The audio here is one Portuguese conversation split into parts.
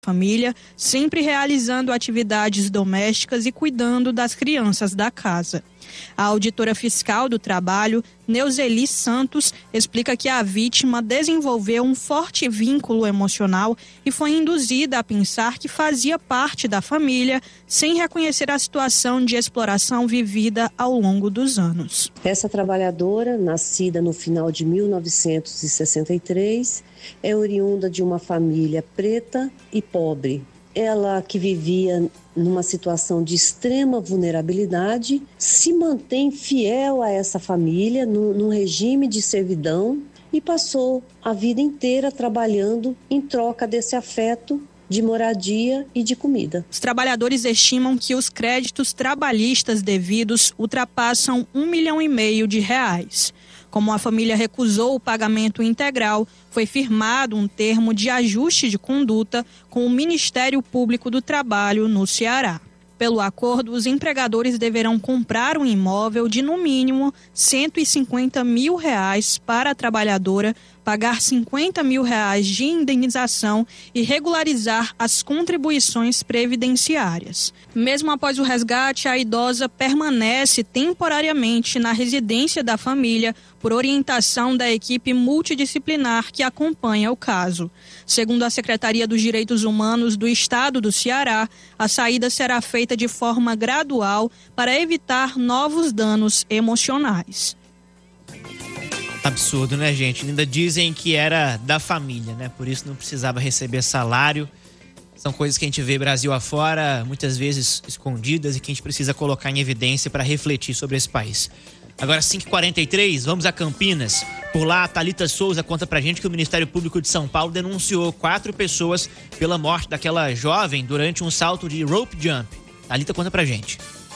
família, sempre realizando atividades domésticas e cuidando das crianças da casa. A auditora fiscal do trabalho, Neuzeli Santos, explica que a vítima desenvolveu um forte vínculo emocional e foi induzida a pensar que fazia parte da família, sem reconhecer a situação de exploração vivida ao longo dos anos. Essa trabalhadora, nascida no final de 1963, é oriunda de uma família preta e pobre. Ela, que vivia numa situação de extrema vulnerabilidade, se mantém fiel a essa família, num regime de servidão, e passou a vida inteira trabalhando em troca desse afeto de moradia e de comida. Os trabalhadores estimam que os créditos trabalhistas devidos ultrapassam R$ 1,5 milhão de reais. Como a família recusou o pagamento integral, foi firmado um termo de ajuste de conduta com o Ministério Público do Trabalho no Ceará. Pelo acordo, os empregadores deverão comprar um imóvel de, no mínimo, R$ 150 mil para a trabalhadora, pagar R$ 50 mil de indenização e regularizar as contribuições previdenciárias. Mesmo após o resgate, a idosa permanece temporariamente na residência da família por orientação da equipe multidisciplinar que acompanha o caso. Segundo a Secretaria dos Direitos Humanos do Estado do Ceará, a saída será feita de forma gradual para evitar novos danos emocionais. Absurdo, né, gente? Ainda dizem que era da família, né? Por isso não precisava receber salário. São coisas que a gente vê Brasil afora, muitas vezes escondidas, e que a gente precisa colocar em evidência para refletir sobre esse país. Agora, 5h43, vamos a Campinas. Por lá, a Thalita Souza conta pra gente que o Ministério Público de São Paulo denunciou 4 pessoas pela morte daquela jovem durante um salto de rope jump. Thalita conta pra gente.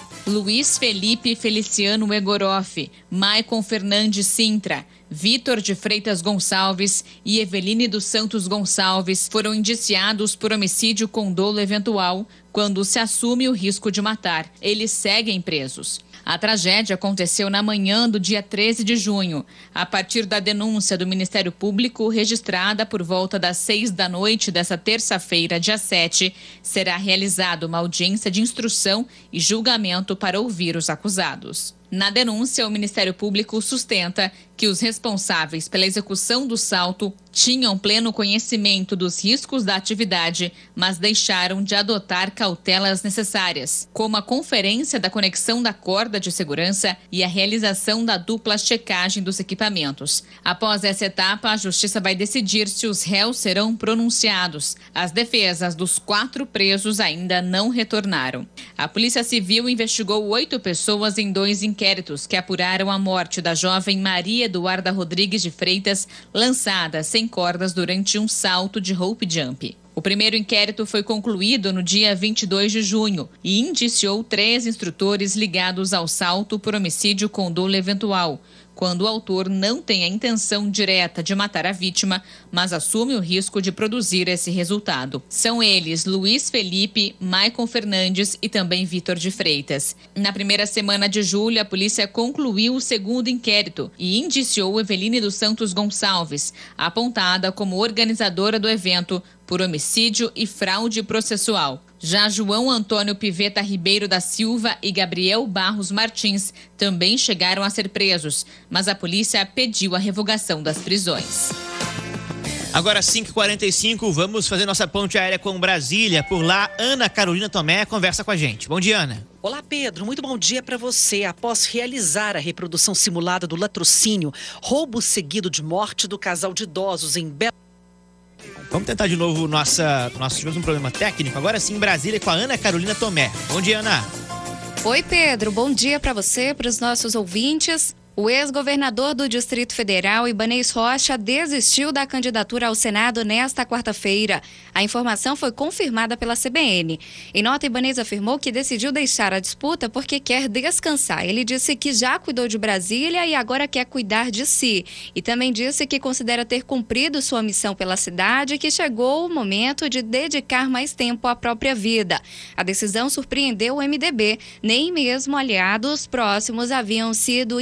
Luiz Felipe Feliciano Egoroff, Maicon Fernandes Sintra, Vitor de Freitas Gonçalves e Eveline dos Santos Gonçalves foram indiciados por homicídio com dolo eventual quando se assume o risco de matar. Eles seguem presos. A tragédia aconteceu na manhã do dia 13 de junho, a partir da denúncia do Ministério Público registrada por volta das 18h dessa terça-feira, dia 7, será realizada uma audiência de instrução e julgamento para ouvir os acusados. Na denúncia, o Ministério Público sustenta que os responsáveis pela execução do salto tinham pleno conhecimento dos riscos da atividade, mas deixaram de adotar cautelas necessárias, como a conferência da conexão da corda de segurança e a realização da dupla checagem dos equipamentos. Após essa etapa, a Justiça vai decidir se os réus serão pronunciados. As defesas dos 4 presos ainda não retornaram. A Polícia Civil investigou 8 pessoas em 2 inquéritos que apuraram a morte da jovem Maria Eduarda Rodrigues de Freitas, lançada sem cordas durante um salto de rope jump. O primeiro inquérito foi concluído no dia 22 de junho e indiciou 3 instrutores ligados ao salto por homicídio com dolo eventual, quando o autor não tem a intenção direta de matar a vítima, mas assume o risco de produzir esse resultado. São eles Luiz Felipe, Maicon Fernandes e também Vitor de Freitas. Na primeira semana de julho, a polícia concluiu o segundo inquérito e indiciou Eveline dos Santos Gonçalves, apontada como organizadora do evento, por homicídio e fraude processual. Já João Antônio Piveta Ribeiro da Silva e Gabriel Barros Martins também chegaram a ser presos, mas a polícia pediu a revogação das prisões. Agora 5h45, vamos fazer nossa ponte aérea com Brasília. Por lá, Ana Carolina Tomé conversa com a gente. Bom dia, Ana. Olá, Pedro. Muito bom dia para você. Após realizar a reprodução simulada do latrocínio, roubo seguido de morte do casal de idosos em Belo... Vamos tentar de novo nós tivemos um problema técnico. Agora sim, Brasília com a Ana Carolina Tomé. Bom dia, Ana. Oi, Pedro. Bom dia para você, para os nossos ouvintes. O ex-governador do Distrito Federal, Ibanez Rocha, desistiu da candidatura ao Senado nesta quarta-feira. A informação foi confirmada pela CBN. Em nota, Ibanez afirmou que decidiu deixar a disputa porque quer descansar. Ele disse que já cuidou de Brasília e agora quer cuidar de si. E também disse que considera ter cumprido sua missão pela cidade e que chegou o momento de dedicar mais tempo à própria vida. A decisão surpreendeu o MDB. Nem mesmo aliados próximos haviam sido informados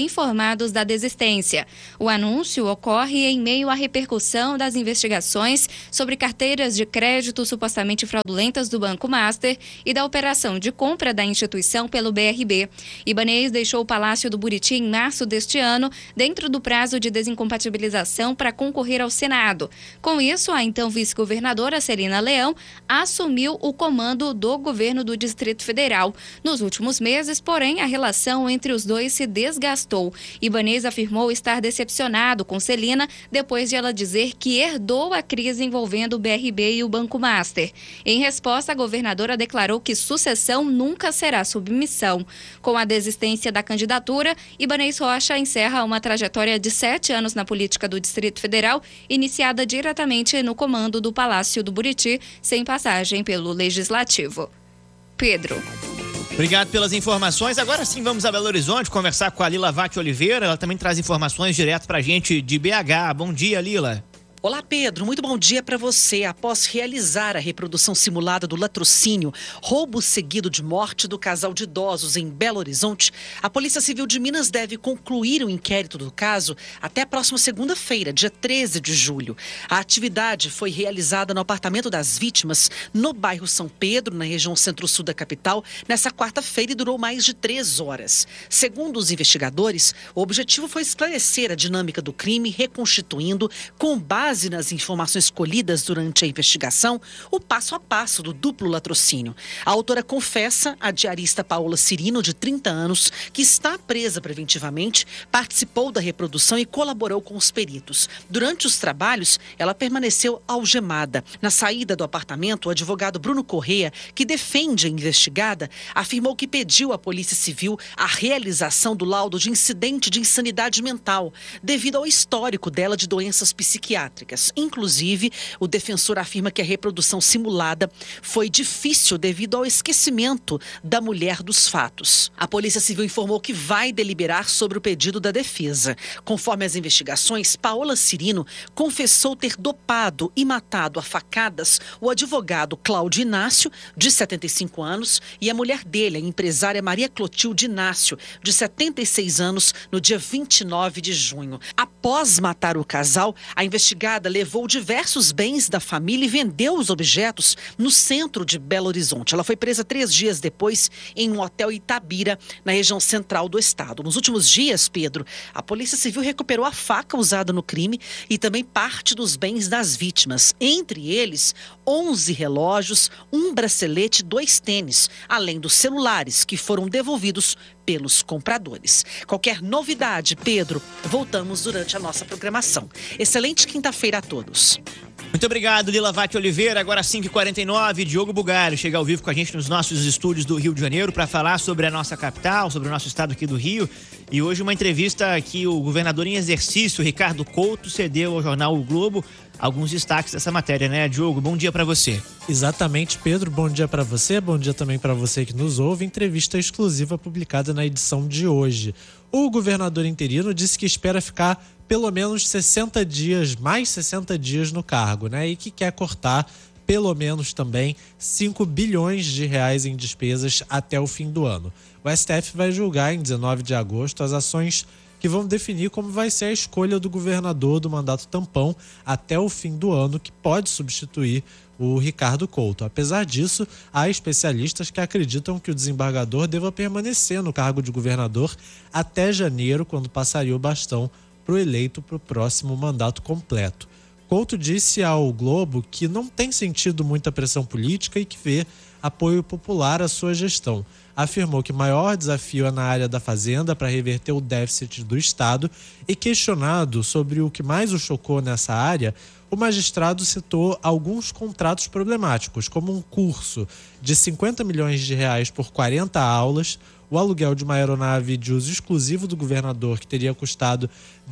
informados da desistência. O anúncio ocorre em meio à repercussão das investigações sobre carteiras de crédito supostamente fraudulentas do Banco Master e da operação de compra da instituição pelo BRB. Ibanez deixou o Palácio do Buriti em março deste ano, dentro do prazo de desincompatibilização para concorrer ao Senado. Com isso, a então vice-governadora Celina Leão assumiu o comando do governo do Distrito Federal. Nos últimos meses, porém, a relação entre os dois se desgastou. Ibanez afirmou estar decepcionado com Celina depois de ela dizer que herdou a crise envolvendo o BRB e o Banco Master. Em resposta, a governadora declarou que sucessão nunca será submissão. Com a desistência da candidatura, Ibanez Rocha encerra uma trajetória de 7 anos na política do Distrito Federal, iniciada diretamente no comando do Palácio do Buriti, sem passagem pelo Legislativo. Pedro. Obrigado pelas informações. Agora sim vamos a Belo Horizonte conversar com a Lila Vacchi Oliveira. Ela também traz informações direto pra gente de BH. Bom dia, Lila. Olá, Pedro. Muito bom dia para você. Após realizar a reprodução simulada do latrocínio, roubo seguido de morte do casal de idosos em Belo Horizonte, a Polícia Civil de Minas deve concluir o inquérito do caso até a próxima segunda-feira, dia 13 de julho. A atividade foi realizada no apartamento das vítimas, no bairro São Pedro, na região centro-sul da capital, nessa quarta-feira e durou mais de 3 horas. Segundo os investigadores, o objetivo foi esclarecer a dinâmica do crime, reconstituindo, com base nas informações colhidas durante a investigação, o passo a passo do duplo latrocínio. A autora confessa, a diarista Paola Cirino, de 30 anos, que está presa preventivamente, participou da reprodução e colaborou com os peritos. Durante os trabalhos, ela permaneceu algemada. Na saída do apartamento, o advogado Bruno Corrêa, que defende a investigada, afirmou que pediu à Polícia Civil a realização do laudo de incidente de insanidade mental, devido ao histórico dela de doenças psiquiátricas. Inclusive, o defensor afirma que a reprodução simulada foi difícil devido ao esquecimento da mulher dos fatos. A Polícia Civil informou que vai deliberar sobre o pedido da defesa. Conforme as investigações, Paola Cirino confessou ter dopado e matado a facadas o advogado Cláudio Inácio, de 75 anos, e a mulher dele, a empresária Maria Clotilde Inácio, de 76 anos, no dia 29 de junho. Após matar o casal, a investigada levou diversos bens da família e vendeu os objetos no centro de Belo Horizonte. Ela foi presa 3 dias depois em um hotel Itabira, na região central do estado. Nos últimos dias, Pedro, a Polícia Civil recuperou a faca usada no crime e também parte dos bens das vítimas. Entre eles, 11 relógios, um bracelete e 2 tênis, além dos celulares que foram devolvidos pelos compradores. Qualquer novidade, Pedro, voltamos durante a nossa programação. Excelente quinta-feira a todos. Muito obrigado, Lila Vacchi Oliveira. Agora 5h49, Diogo Bugalho chega ao vivo com a gente nos nossos estúdios do Rio de Janeiro para falar sobre a nossa capital, sobre o nosso estado aqui do Rio. E hoje uma entrevista que o governador em exercício, Ricardo Couto, cedeu ao jornal O Globo alguns destaques dessa matéria, né, Diogo? Bom dia para você. Exatamente, Pedro. Bom dia para você, bom dia também para você que nos ouve. Entrevista exclusiva publicada na edição de hoje. O governador interino disse que espera ficar pelo menos 60 dias, mais 60 dias no cargo, né? E que quer cortar pelo menos também 5 bilhões de reais em despesas até o fim do ano. O STF vai julgar em 19 de agosto as ações que vão definir como vai ser a escolha do governador do mandato tampão até o fim do ano, que pode substituir o Ricardo Couto. Apesar disso, há especialistas que acreditam que o desembargador deva permanecer no cargo de governador até janeiro, quando passaria o bastão para o eleito para o próximo mandato completo. Couto disse ao Globo que não tem sentido muita pressão política e que vê apoio popular à sua gestão. Afirmou que o maior desafio é na área da Fazenda para reverter o déficit do Estado e, questionado sobre o que mais o chocou nessa área, o magistrado citou alguns contratos problemáticos, como um curso de 50 milhões de reais por 40 aulas, o aluguel de uma aeronave de uso exclusivo do governador, que teria custado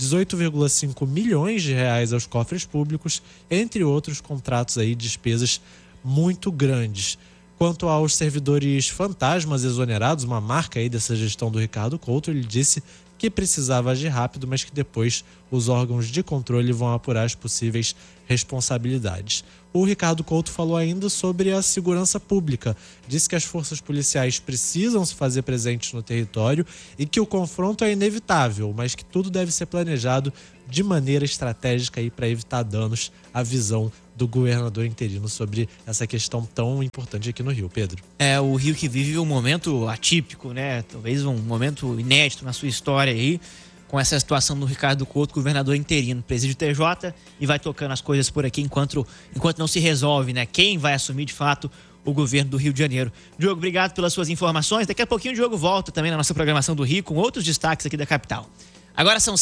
18,5 milhões de reais aos cofres públicos, entre outros contratos aí, despesas muito grandes. Quanto aos servidores fantasmas exonerados, uma marca aí dessa gestão do Ricardo Couto, ele disse que precisava agir rápido, mas que depois os órgãos de controle vão apurar as possíveis responsabilidades. O Ricardo Couto falou ainda sobre a segurança pública. Disse que as forças policiais precisam se fazer presentes no território e que o confronto é inevitável, mas que tudo deve ser planejado de maneira estratégica para evitar danos à visão do governador interino sobre essa questão tão importante aqui no Rio. Pedro. É, o Rio que vive um momento atípico, né? Talvez um momento inédito na sua história aí, com essa situação do Ricardo Couto, governador interino, preside o TJ, e vai tocando as coisas por aqui enquanto não se resolve, né? Quem vai assumir de fato o governo do Rio de Janeiro. Diogo, obrigado pelas suas informações. Daqui a pouquinho o Diogo volta também na nossa programação do Rio com outros destaques aqui da capital. Agora são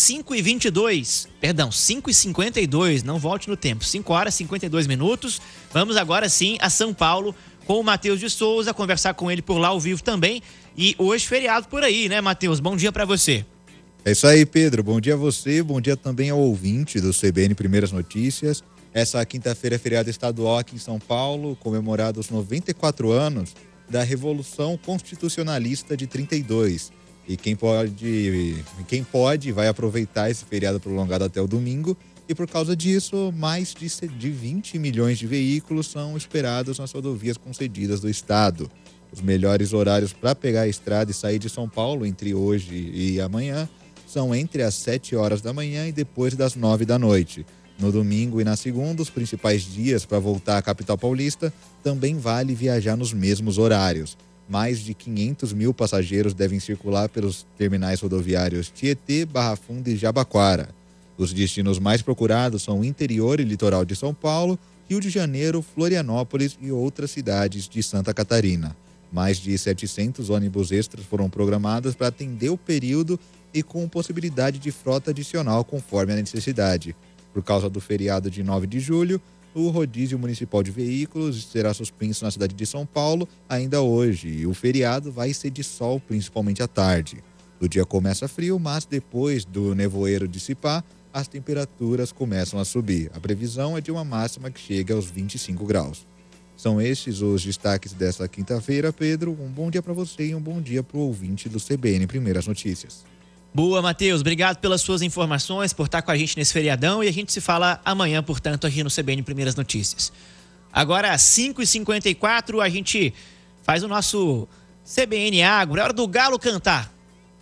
5h52, não volte no tempo, 5 horas e 52 minutos. Vamos agora sim a São Paulo com o Matheus de Souza, conversar com ele por lá ao vivo também. E hoje feriado por aí, né, Matheus? Bom dia pra você. É isso aí, Pedro. Bom dia a você, bom dia também ao ouvinte do CBN Primeiras Notícias. Essa quinta-feira é feriado estadual aqui em São Paulo, comemorado os 94 anos da Revolução Constitucionalista de 32. E quem pode vai aproveitar esse feriado prolongado até o domingo. E por causa disso, mais de 20 milhões de veículos são esperados nas rodovias concedidas do estado. Os melhores horários para pegar a estrada e sair de São Paulo entre hoje e amanhã são entre as 7 horas da manhã e depois das 9 da noite. No domingo e na segunda, os principais dias para voltar à capital paulista, também vale viajar nos mesmos horários. Mais de 500 mil passageiros devem circular pelos terminais rodoviários Tietê, Barra Funda e Jabaquara. Os destinos mais procurados são o interior e litoral de São Paulo, Rio de Janeiro, Florianópolis e outras cidades de Santa Catarina. Mais de 700 ônibus extras foram programados para atender o período e com possibilidade de frota adicional conforme a necessidade. Por causa do feriado de 9 de julho, o rodízio municipal de veículos será suspenso na cidade de São Paulo ainda hoje e o feriado vai ser de sol, principalmente à tarde. O dia começa frio, mas depois do nevoeiro dissipar, as temperaturas começam a subir. A previsão é de uma máxima que chega aos 25 graus. São estes os destaques desta quinta-feira, Pedro. Um bom dia para você e um bom dia para o ouvinte do CBN Primeiras Notícias. Boa, Matheus. Obrigado pelas suas informações, por estar com a gente nesse feriadão, e a gente se fala amanhã, portanto, aqui no CBN Primeiras Notícias. Agora, às 5h54, a gente faz o nosso CBN Agro. É hora do galo cantar.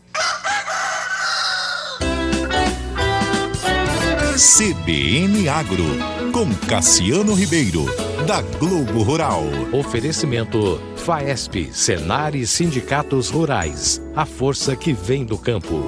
CBN Agro, com Cassiano Ribeiro, da Globo Rural. Oferecimento FAESP, Senar e Sindicatos Rurais. A força que vem do campo.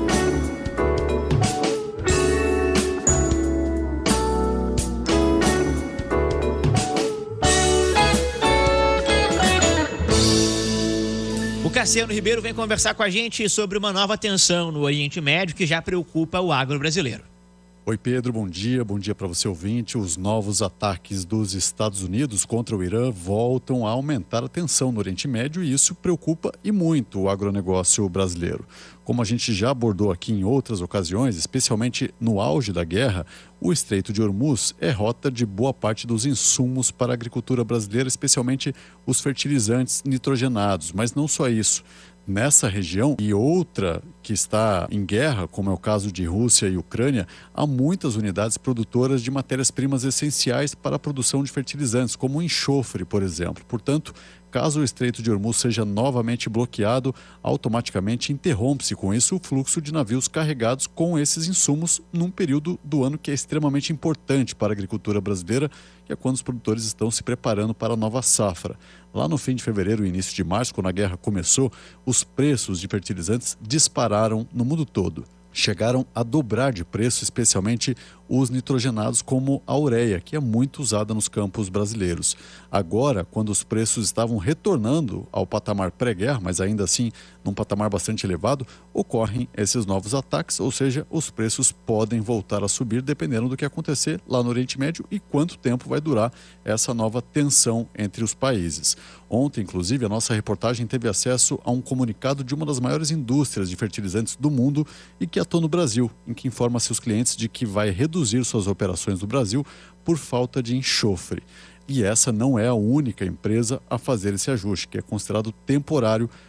O Cassiano Ribeiro vem conversar com a gente sobre uma nova tensão no Oriente Médio que já preocupa o agro brasileiro. Oi, Pedro, bom dia para você ouvinte. Os novos ataques dos Estados Unidos contra o Irã voltam a aumentar a tensão no Oriente Médio e isso preocupa e muito o agronegócio brasileiro. Como a gente já abordou aqui em outras ocasiões, especialmente no auge da guerra, o Estreito de Hormuz é rota de boa parte dos insumos para a agricultura brasileira, especialmente os fertilizantes nitrogenados, mas não só isso. Nessa região e outra que está em guerra, como é o caso de Rússia e Ucrânia, há muitas unidades produtoras de matérias-primas essenciais para a produção de fertilizantes, como o enxofre, por exemplo. Portanto, caso o Estreito de Hormuz seja novamente bloqueado, automaticamente interrompe-se com isso o fluxo de navios carregados com esses insumos num período do ano que é extremamente importante para a agricultura brasileira, que é quando os produtores estão se preparando para a nova safra. Lá no fim de fevereiro e início de março, quando a guerra começou, os preços de fertilizantes dispararam no mundo todo. Chegaram a dobrar de preço, especialmente os nitrogenados como a ureia, que é muito usada nos campos brasileiros. Agora, quando os preços estavam retornando ao patamar pré-guerra, mas ainda assim num patamar bastante elevado, ocorrem esses novos ataques, ou seja, os preços podem voltar a subir dependendo do que acontecer lá no Oriente Médio e quanto tempo vai durar essa nova tensão entre os países. Ontem, inclusive, a nossa reportagem teve acesso a um comunicado de uma das maiores indústrias de fertilizantes do mundo e que atua no Brasil, em que informa seus clientes de que vai reduzir suas operações no Brasil por falta de enxofre. E essa não é a única empresa a fazer esse ajuste, que é considerado temporário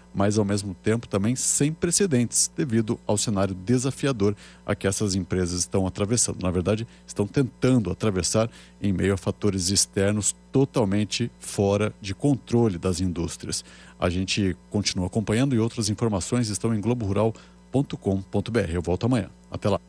mas ao mesmo tempo também sem precedentes, devido ao cenário desafiador a que essas empresas estão atravessando. Na verdade, estão tentando atravessar em meio a fatores externos totalmente fora de controle das indústrias. A gente continua acompanhando e outras informações estão em globorural.com.br. Eu volto amanhã. Até lá.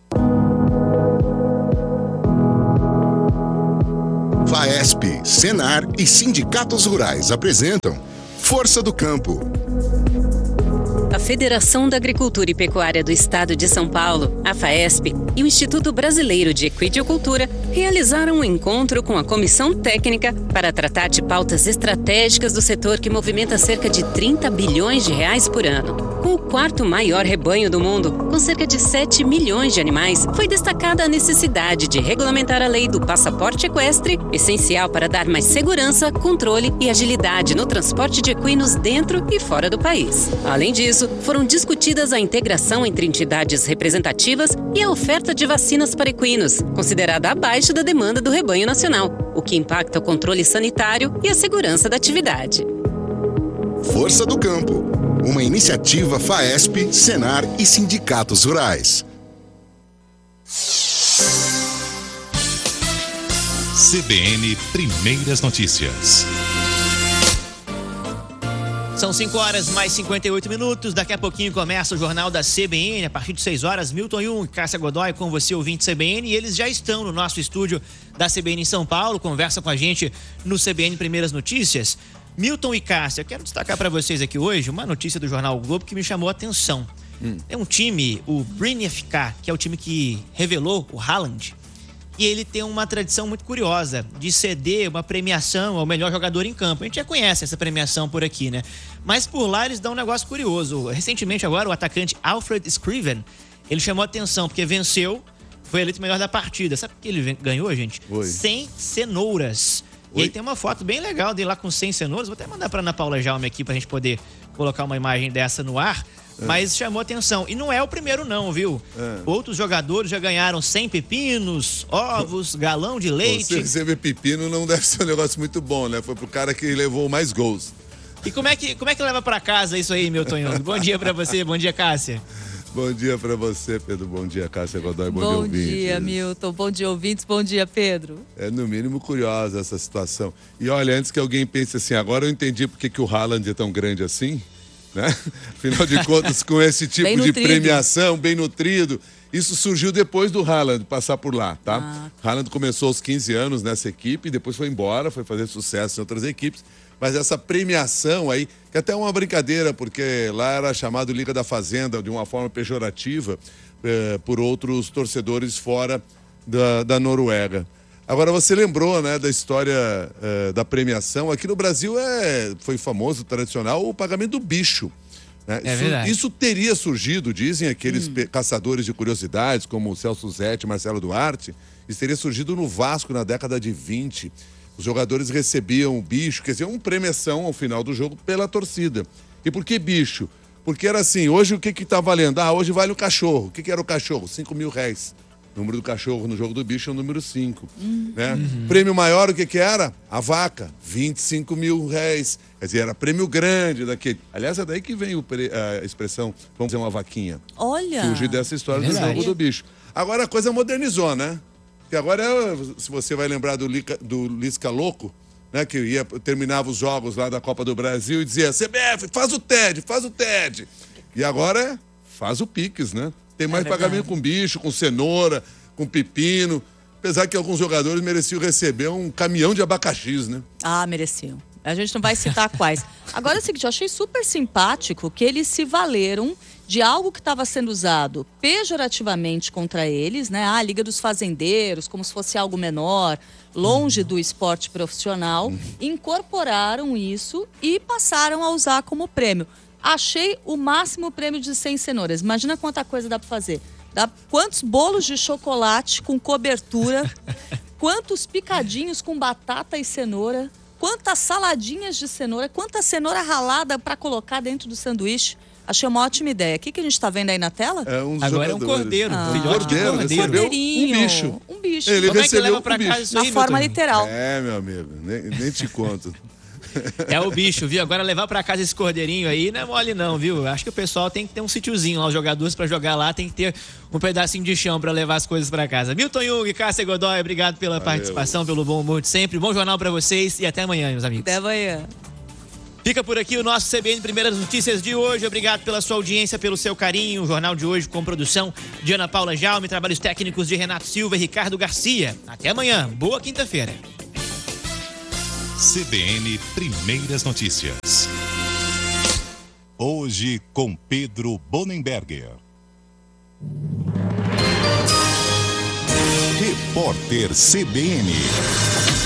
FAESP, Senar e sindicatos rurais apresentam Força do Campo. A Federação da Agricultura e Pecuária do Estado de São Paulo, a FAESP, e o Instituto Brasileiro de Equidicultura realizaram um encontro com a Comissão Técnica para tratar de pautas estratégicas do setor que movimenta cerca de 30 bilhões de reais por ano. Com o quarto maior rebanho do mundo, com cerca de 7 milhões de animais, foi destacada a necessidade de regulamentar a lei do passaporte equestre, essencial para dar mais segurança, controle e agilidade no transporte de equinos dentro e fora do país. Além disso, foram discutidas a integração entre entidades representativas e a oferta de vacinas para equinos, considerada abaixo da demanda do rebanho nacional, o que impacta o controle sanitário e a segurança da atividade. Força do Campo, uma iniciativa FAESP, Senar e sindicatos rurais. CBN Primeiras Notícias. São 5 horas mais 58 minutos. Daqui a pouquinho começa o Jornal da CBN. A partir de 6 horas, Milton Jung, Cássia Godoy com você, ouvinte CBN. E eles já estão no nosso estúdio da CBN em São Paulo. Conversa com a gente no CBN Primeiras Notícias. Milton e Cássia, eu quero destacar para vocês aqui hoje uma notícia do Jornal o Globo que me chamou a atenção. É um time, o Bryne FK, que é o time que revelou o Haaland. E ele tem uma tradição muito curiosa de ceder uma premiação ao melhor jogador em campo. A gente já conhece essa premiação por aqui, né? Mas por lá eles dão um negócio curioso. Recentemente agora o atacante Alfred Scriven, ele chamou a atenção porque venceu, foi eleito o melhor da partida. Sabe o que ele ganhou, gente? Oi. 100 cenouras. E aí tem uma foto bem legal dele lá com 100 cenouras. Vou até mandar pra Ana Paula Jaume aqui pra gente poder colocar uma imagem dessa no ar. Mas chamou atenção. E não é o primeiro não, viu? Outros jogadores já ganharam 100 pepinos, ovos, galão de leite. Você receber pepino não deve ser um negócio muito bom, né? Foi pro cara que levou mais gols. E como é que leva pra casa isso aí, Milton Jung? Bom dia pra você, bom dia, Cássia. Bom dia pra você, Pedro. Bom dia, Cássia Godoy. Bom dia, ouvintes. Bom dia, Milton. Bom dia, ouvintes. Bom dia, Pedro. É, no mínimo, curiosa essa situação. E olha, antes que alguém pense assim, agora eu entendi por que o Haaland é tão grande assim, né? Afinal de contas, com esse tipo de premiação, bem nutrido, isso surgiu depois do Haaland passar por lá, tá? Haaland começou aos 15 anos nessa equipe, depois foi embora, foi fazer sucesso em outras equipes, mas essa premiação aí, que até é uma brincadeira, porque lá era chamado Liga da Fazenda de uma forma pejorativa por outros torcedores fora da Noruega. Agora, você lembrou, né, da história da premiação. Aqui no Brasil foi famoso, tradicional, o pagamento do bicho. Né? É verdade. Isso teria surgido, dizem aqueles caçadores de curiosidades, como o Celso Zetti, Marcelo Duarte, isso teria surgido no Vasco na década de 20. Os jogadores recebiam o bicho, quer dizer, uma premiação ao final do jogo pela torcida. E por que bicho? Porque era assim, hoje o que tá valendo? Hoje vale o cachorro. O que era o cachorro? R$5.000. O número do cachorro no jogo do bicho é o número 5. Né? Prêmio maior, o que era? A vaca, R$25.000. Quer dizer, era prêmio grande daquele. Aliás, é daí que vem a expressão, vamos dizer, uma vaquinha. Olha! Surgiu dessa história do jogo do bicho. Agora a coisa modernizou, né? Que agora, se você vai lembrar do Lisca Louco, né? Que terminava os jogos lá da Copa do Brasil e dizia, CBF, faz o TED. E agora faz o Pix, né? Tem mais pagamento com bicho, com cenoura, com pepino. Apesar que alguns jogadores mereciam receber um caminhão de abacaxis, né? Mereciam. A gente não vai citar quais. Agora é o seguinte, eu achei super simpático que eles se valeram de algo que estava sendo usado pejorativamente contra eles, né? A Liga dos Fazendeiros, como se fosse algo menor, longe do esporte profissional, incorporaram isso e passaram a usar como prêmio. Achei o máximo prêmio de 100 cenouras. Imagina quanta coisa dá para fazer. Dá quantos bolos de chocolate com cobertura, quantos picadinhos com batata e cenoura, quantas saladinhas de cenoura, quanta cenoura ralada para colocar dentro do sanduíche. Achei uma ótima ideia. O que a gente está vendo aí na tela? Agora é um cordeiro. Filhote de cordeiro. Recebeu um bicho. Ele Como é que recebeu leva pra casa isso aí, na forma Milton? literal. Meu amigo, nem te conto. É o bicho, viu? Agora levar pra casa esse cordeirinho aí não é mole não, viu? Acho que o pessoal tem que ter um sítiozinho lá, os jogadores pra jogar lá tem que ter um pedacinho de chão pra levar as coisas pra casa. Milton Jung, Cássia Godoy, obrigado pela participação, pelo bom humor de sempre. Bom jornal pra vocês e até amanhã, meus amigos. Até amanhã. Fica por aqui o nosso CBN Primeiras Notícias de hoje. Obrigado pela sua audiência, pelo seu carinho. O Jornal de hoje com produção de Ana Paula Jaume, trabalhos técnicos de Renato Silva e Ricardo Garcia. Até amanhã. Boa quinta-feira. CBN Primeiras Notícias. Hoje com Pedro Bonenberger. Repórter CBN.